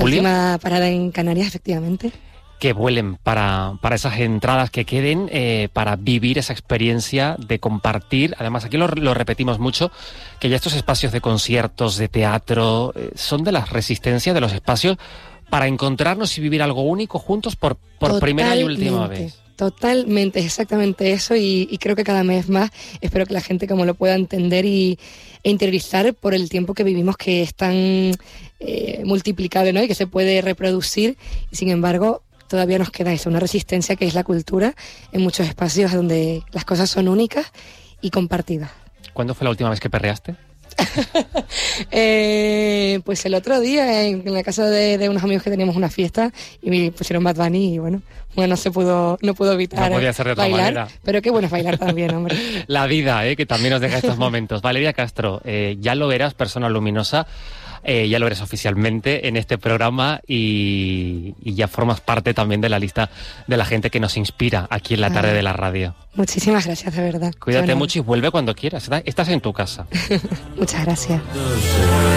julio. Última parada en Canarias, efectivamente. Que vuelen para esas entradas que queden, para vivir esa experiencia de compartir. Además, aquí lo repetimos mucho, que ya estos espacios de conciertos, de teatro, son de la resistencia de los espacios para encontrarnos y vivir algo único juntos por primera y última vez. Totalmente, es exactamente eso, y creo que cada mes más espero que la gente como lo pueda entender e interiorizar por el tiempo que vivimos, que es tan multiplicable, ¿no? Y que se puede reproducir, y sin embargo todavía nos queda eso, una resistencia que es la cultura en muchos espacios donde las cosas son únicas y compartidas. ¿Cuándo fue la última vez que perreaste? Pues el otro día en la casa de unos amigos que teníamos una fiesta y me pusieron Bad Bunny y bueno, no pudo evitar no podía ser de otra bailar, manera. pero qué bueno es bailar también, hombre. La vida, que también nos deja estos momentos. Valeria Castro, ya lo verás, persona luminosa. Ya lo eres oficialmente en este programa y ya formas parte también de la lista de la gente que nos inspira aquí en la tarde de la radio. Muchísimas gracias, de verdad. Cuídate mucho y vuelve cuando quieras. Estás en tu casa. Muchas gracias.